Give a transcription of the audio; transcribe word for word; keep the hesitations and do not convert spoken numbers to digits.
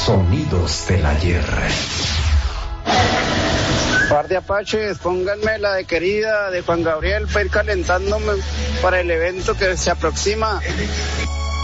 Sonidos del ayer. Par de Apaches, pónganme la de Querida de Juan Gabriel para ir calentándome para el evento que se aproxima.